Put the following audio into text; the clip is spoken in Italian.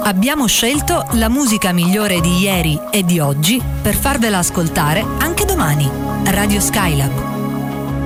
Abbiamo scelto la musica migliore di ieri e di oggi per farvela ascoltare anche domani. Radio Skylab.